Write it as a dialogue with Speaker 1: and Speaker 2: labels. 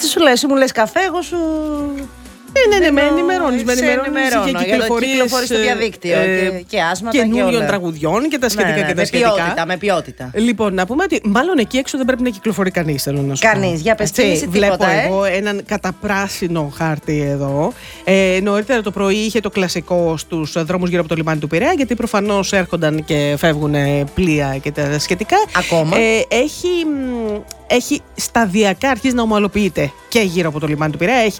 Speaker 1: τι σου λες, μου λες καφέ, εγώ σου.
Speaker 2: Ναι, με ενημερώνεις. Με ενημερώνεις
Speaker 1: για κυκλοφορίες στο διαδίκτυο και άσματα και όλα.
Speaker 2: Καινούριων τραγουδιών και τα σχετικά και τα σχετικά.
Speaker 1: Με ποιότητα.
Speaker 2: Λοιπόν, να πούμε ότι μάλλον εκεί έξω δεν πρέπει να κυκλοφορεί κανείς, θέλω να σου πω.
Speaker 1: Κανείς, για πες τι
Speaker 2: βλέπω εγώ έναν καταπράσινο χάρτη εδώ. Νωρίτερα το πρωί είχε το κλασικό στους δρόμους γύρω από το λιμάνι του Πειραιά, γιατί προφανώς έρχονταν και φεύγουν πλοία και τα σχετικά.
Speaker 1: Ακόμα.
Speaker 2: Έχει σταδιακά αρχίσει να ομαλοποιείται και γύρω από το λιμάνι του Πειραιά. Έχει